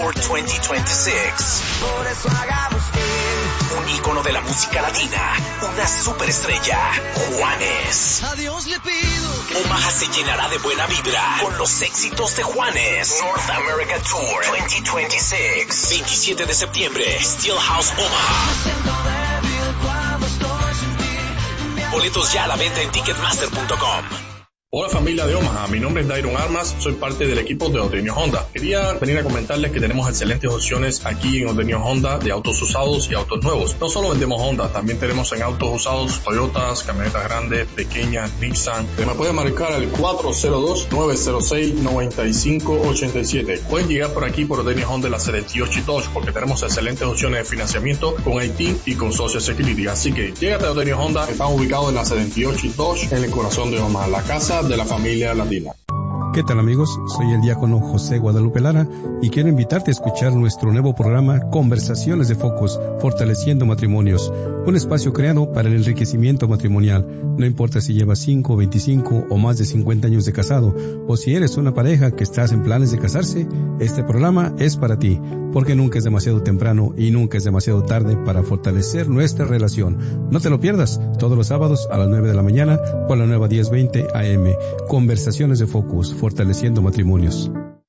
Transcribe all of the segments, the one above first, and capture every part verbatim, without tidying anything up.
Tour veinte veintiséis. Por eso hagamos un ícono de la música latina, una superestrella, Juanes. A Dios le pido. Omaha se llenará de buena vibra con los éxitos de Juanes. North America Tour veinte veintiséis. veintisiete de septiembre, Steelhouse Omaha. Boletos ya a la venta en ticketmaster punto com. Hola familia de Omaha, mi nombre es Dairon Armas, soy parte del equipo de Odenio Honda. Quería venir a comentarles que tenemos excelentes opciones aquí en Odenio Honda de autos usados y autos nuevos. No solo vendemos Honda, también tenemos en autos usados Toyotas, camionetas grandes, pequeñas, Nissan. Me pueden marcar al cuatro cero dos, nueve cero seis, nueve cinco ocho siete. Pueden llegar por aquí por Odenio Honda la setenta y ocho y Dodge porque tenemos excelentes opciones de financiamiento con I T y con Social Security. Así que llégate a Odenio Honda, estamos ubicados en la setenta y ocho y Dodge en el corazón de Omaha, la casa de la familia latina. ¿Qué tal amigos? Soy el diácono José Guadalupe Lara y quiero invitarte a escuchar nuestro nuevo programa Conversaciones de Focus, Fortaleciendo Matrimonios, un espacio creado para el enriquecimiento matrimonial. No importa si llevas cinco, veinticinco o más de cincuenta años de casado, o si eres una pareja que estás en planes de casarse, este programa es para ti, porque nunca es demasiado temprano y nunca es demasiado tarde para fortalecer nuestra relación. No te lo pierdas, todos los sábados a las nueve de la mañana por la nueva diez veinte A M. Conversaciones de Focus, Fortaleciendo Matrimonios.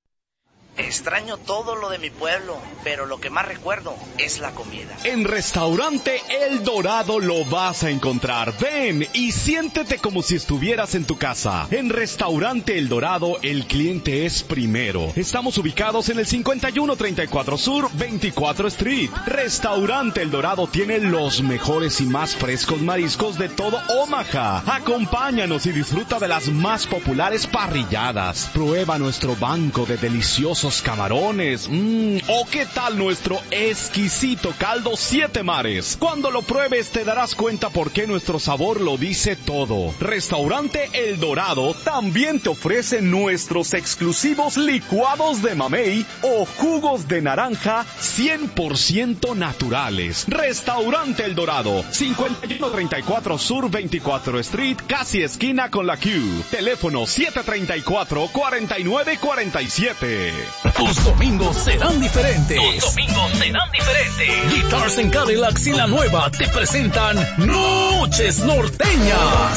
Extraño todo lo de mi pueblo, pero lo que más recuerdo es la comida. En Restaurante El Dorado lo vas a encontrar. Ven y siéntete como si estuvieras en tu casa. En Restaurante El Dorado, el cliente es primero. Estamos ubicados en el cincuenta y uno treinta y cuatro Sur, veinticuatro Street. Restaurante El Dorado tiene los mejores y más frescos mariscos de todo Omaha. Acompáñanos y disfruta de las más populares parrilladas. Prueba nuestro banco de deliciosos camarones. Mmm, o qué tal nuestro exquisito caldo Siete Mares. Cuando lo pruebes te darás cuenta por qué nuestro sabor lo dice todo. Restaurante El Dorado también te ofrece nuestros exclusivos licuados de mamey o jugos de naranja cien por ciento naturales. Restaurante El Dorado, cincuenta y uno treinta y cuatro Sur veinticuatro Street, casi esquina con la Q. Teléfono siete tres cuatro, cuatro nueve cuatro siete. Tus domingos serán diferentes. Tus domingos serán diferentes. Guitars and Cadillacs y La Nueva te presentan Noches Norteñas.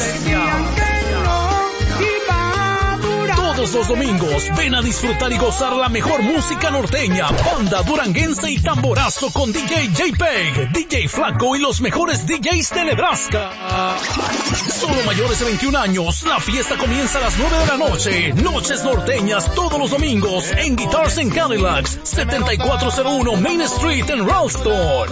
Todos los domingos ven a disfrutar y gozar la mejor música norteña, banda duranguense y tamborazo con D J J-Peg, D J Flaco y los mejores D Js de Nebraska. Solo mayores de veintiún años, la fiesta comienza a las nueve de la noche. Noches Norteñas todos los domingos en Guitars and Cadillacs, setenta y cuatro cero uno Main Street en Ralston.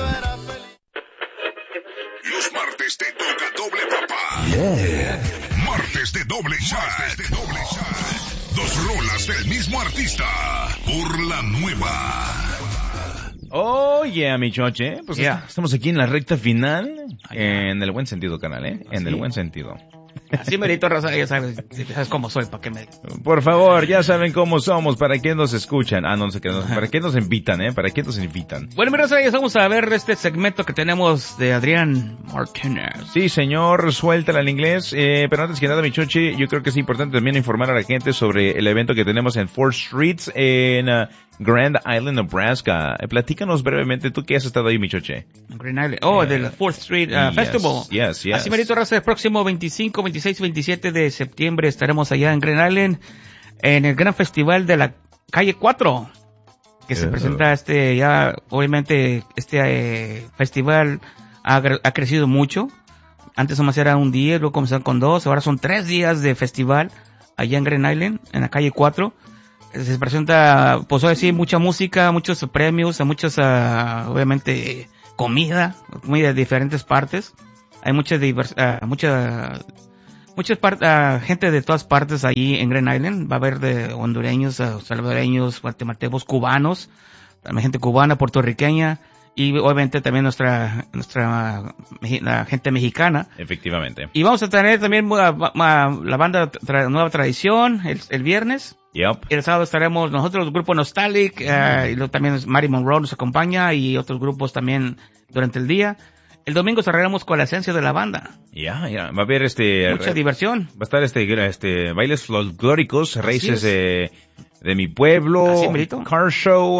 Los martes te toca doble papá. Yeah. Martes de doble shot. Martes de doble shot. Dos rolas del mismo artista por La Nueva. Oh, yeah, mi choche. Pues Yeah. estamos aquí en la recta final. Ah, yeah. En el buen sentido, canal, ¿eh? En Sí. el buen sentido. Así merito, Rosa, ya sabes, sabes cómo soy, para que me... Por favor, ya saben cómo somos, para qué nos escuchan. Ah, no, no sé qué, no, para qué nos invitan, ¿eh? Para qué nos invitan. Bueno, mi Rosa, ya vamos a ver este segmento que tenemos de Adrián Martínez. Sí, señor, suéltala en inglés. Eh, pero antes que nada, mi choche, yo creo que es importante también informar a la gente sobre el evento que tenemos en Fourth Street en uh, Grand Island, Nebraska. Eh, platícanos brevemente, ¿tú qué has estado ahí, mi choche? Green Island. Oh, Eh, del Fourth Street uh, yes, Festival. yes, yes. Así merito, Rosa, el próximo veinticinco, veintiséis, veintisiete de septiembre estaremos allá en Green Island en el gran festival de la calle cuatro, que se Uh. presenta este, ya, obviamente, este eh, festival ha, gre- ha crecido mucho. Antes nomás era un día, luego comenzaron con dos, ahora son tres días de festival allá en Green Island, en la calle cuatro. Se presenta, pues hoy sí, mucha música, muchos premios, muchos, uh, obviamente, comida, comida de diferentes partes. Hay mucha divers, uh, mucha, mucha part, uh, gente de todas partes allí en Green Island. Va a haber de hondureños, uh, salvadoreños, guatemaltecos, cubanos, también gente cubana, puertorriqueña, y obviamente también nuestra, nuestra, uh, la gente mexicana. Efectivamente. Y vamos a tener también uh, uh, la banda tra- Nueva Tradición el, el viernes. Yep. El sábado estaremos nosotros, el grupo Nostalgic, uh, y luego también Mary Monroe nos acompaña y otros grupos también durante el día. El domingo cerraremos con la esencia de la banda. Ya, ya. Va a haber este... Mucha re- diversión. Va a estar este, este, bailes folclóricos, races es. de, de mi pueblo, ¿Así, merito? car show,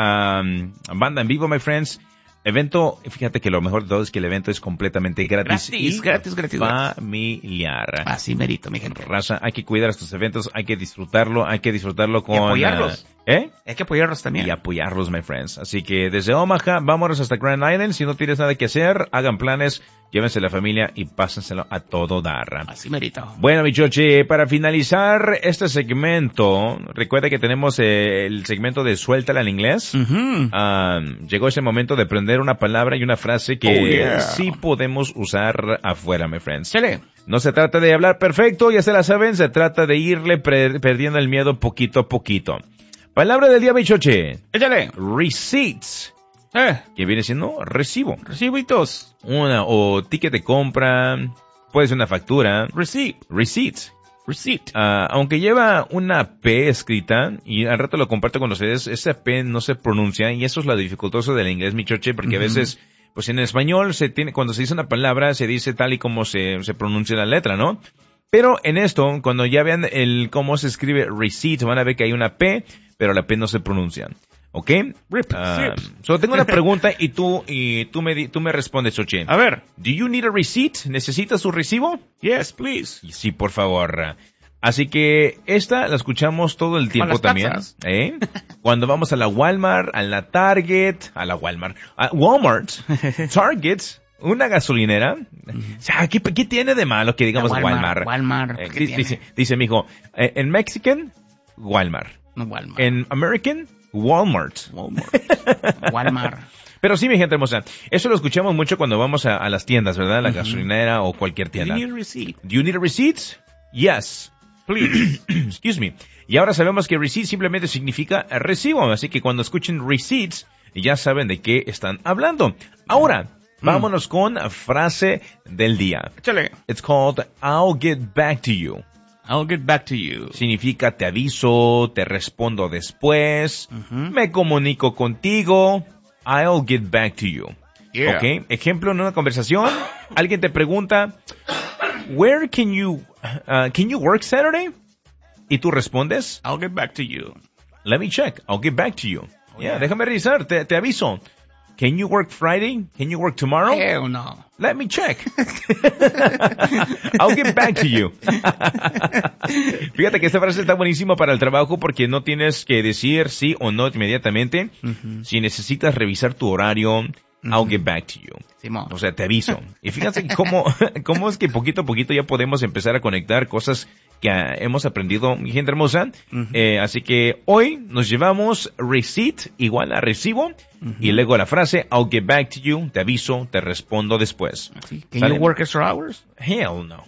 um, banda en vivo, my friends. Evento, fíjate que lo mejor de todo es que el evento es completamente gratis. Gratis, y gratis, gratis. familiar. Así merito, mi gente. Raza, hay que cuidar estos eventos, hay que disfrutarlo, hay que disfrutarlo con... Y apoyarlos. ¿Eh? Hay que apoyarlos también. Y apoyarlos, my friends. Así que desde Omaha, vámonos hasta Grand Island. Si no tienes nada que hacer, hagan planes, llévense la familia y pásenselo a todo dar. Así merito. Bueno, mi choche, para finalizar este segmento, recuerda que tenemos eh, el segmento de Suéltala en inglés. Uh-huh. Um, llegó ese momento de aprender una palabra y una frase que Oh, yeah. sí podemos usar afuera, my friends. Chale. No se trata de hablar perfecto, ya se la saben, se trata de irle pre- perdiendo el miedo poquito a poquito. Palabra del día, mi choche. Échale. Receipts. Eh. Que viene siendo recibo. Recibitos. Una, o ticket de compra, puede ser una factura. Receipt. Receipts. Receipt. Uh, aunque lleva una P escrita, y al rato lo comparto con ustedes, esa P no se pronuncia, y eso es lo dificultoso del inglés, mi choche, porque uh-huh. a veces, pues en español se tiene, cuando se dice una palabra, se dice tal y como se, se pronuncia la letra, ¿no? Pero en esto, cuando ya vean el cómo se escribe receipt, van a ver que hay una P, pero la P no se pronuncia. ¿Ok? Rip, uh, so tengo una pregunta y tú, y tú me, tú me respondes, Choche. A ver. Do you need a receipt? ¿Necesitas un recibo? Yes, please. Sí, por favor. Así que esta la escuchamos todo el tiempo también. ¿Eh? Cuando vamos a la Walmart, a la Target, a la Walmart, a Walmart, Target, una gasolinera. Uh-huh. O sea, ¿qué, ¿qué tiene de malo que digamos Walmart? Walmart? Walmart. Eh, dice, dice, dice mi hijo, eh, en Mexican, Walmart. No, Walmart. En American, Walmart. Walmart. Walmart. Pero sí, mi gente hermosa, eso lo escuchamos mucho cuando vamos a, a las tiendas, ¿verdad? La uh-huh. gasolinera o cualquier tienda. Do you need a receipt? Do you need a receipt? Yes. Please. Excuse me. Y ahora sabemos que receipt simplemente significa recibo, así que cuando escuchen receipts, ya saben de qué están hablando. Ahora, mm. vámonos con frase del día. Échale. It's called, I'll get back to you. I'll get back to you. Significa te aviso, te respondo después, uh-huh. me comunico contigo, I'll get back to you. Yeah. Ok, ejemplo en una conversación, alguien te pregunta, where can you, uh, can you work Saturday? Y tú respondes, I'll get back to you. Let me check, I'll get back to you. Oh, yeah, yeah, déjame revisar, te, te aviso. Can you work Friday? Can you work tomorrow? Hell no. Let me check. I'll get back to you. Fíjate que esta frase está buenísima para el trabajo porque no tienes que decir sí o no inmediatamente. Uh-huh. Si necesitas revisar tu horario, uh-huh. I'll get back to you. Simón. O sea, te aviso. Y fíjate cómo, cómo es que poquito a poquito ya podemos empezar a conectar cosas que uh, hemos aprendido, mi gente hermosa. Uh-huh. Eh, así que hoy nos llevamos receipt igual a recibo. Uh-huh. Y luego la frase, I'll get back to you, te aviso, te respondo después. Can ¿Sale? You work extra hours? Hell no.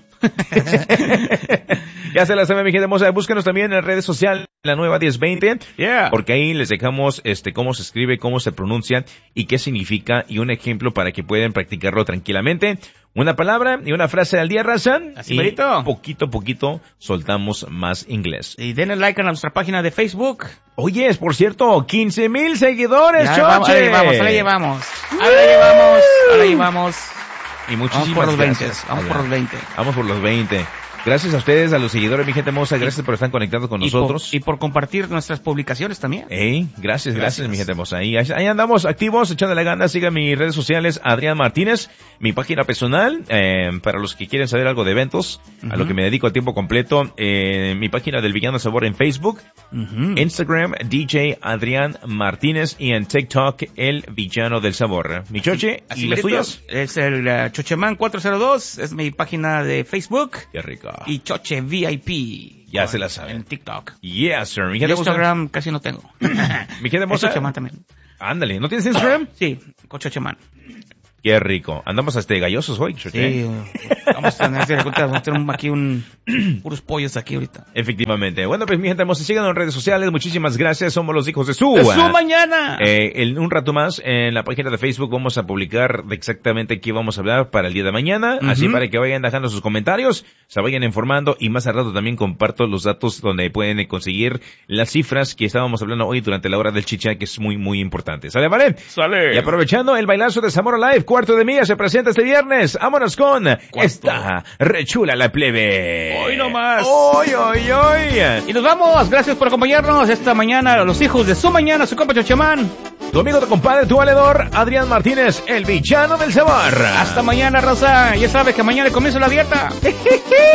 Ya se la saben, mi gente hermosa. Búscanos también en las redes sociales, la nueva diez veinte. Yeah. Porque ahí les dejamos este cómo se escribe, cómo se pronuncia y qué significa y un ejemplo para que puedan practicarlo tranquilamente. Una palabra y una frase al día, raza. Así y merito. poquito a poquito soltamos más inglés. Y denle like a nuestra página de Facebook. Oye, es por cierto, quince mil seguidores, ya, Choche. Vamos, ahora llevamos, ahora llevamos. Ahora llevamos, ahora llevamos. Y muchísimas vamos por los veinte, gracias. vamos Allá. por los veinte. Vamos por los veinte. Gracias a ustedes, a los seguidores, mi gente hermosa. Gracias por estar conectados con y nosotros. Por, y por compartir nuestras publicaciones también. Hey, gracias, gracias, gracias, mi gente hermosa. Ahí, ahí andamos activos, echándole ganas. Sigan mis redes sociales, Adrián Martínez, mi página personal, eh, para los que quieren saber algo de eventos, uh-huh. a lo que me dedico a tiempo completo, eh, mi página del Villano Sabor en Facebook, uh-huh. Instagram, D J Adrián Martínez, y en TikTok, El Villano del Sabor. Mi Choche, así, ¿y así las tuyas? Es el uh, Chocheman cuatro cero dos, es mi página de Facebook. Qué rico. Y Choche V I P. Ya con, se la saben. En TikTok. Yes, sir. Mi gente Instagram hermosa. Casi no tengo. Mi gente hermosa. Chocheman también. Ándale, ¿no tienes Instagram? Sí, con Chocheman. Qué rico. Andamos hasta gallosos hoy, Choche. Sí, vamos a tener, vamos a tener aquí un, puros pollos aquí ahorita. Efectivamente. Bueno, pues mi gente hermosa, síganos en redes sociales. Muchísimas gracias. Somos los hijos de su. ¡De su mañana! Eh, en un rato más, en la página de Facebook vamos a publicar de exactamente qué vamos a hablar para el día de mañana. Uh-huh. Así para que vayan dejando sus comentarios, se vayan informando, y más al rato también comparto los datos donde pueden conseguir las cifras que estábamos hablando hoy durante la hora del chicha, que es muy, muy importante. ¿Sale, vale? Sale. Y aprovechando el bailazo de Zamora Live, cuarto de milla se presenta este viernes. Vámonos con Cuarto. Esta rechula la plebe. Hoy nomás. Hoy, hoy, hoy. Y nos vamos. Gracias por acompañarnos esta mañana. Los hijos de su mañana, su compa Chochamán. Tu amigo, tu compadre, tu valedor, Adrián Martínez, el villano del sabor. Hasta mañana, raza. Ya sabes que mañana comienza la dieta.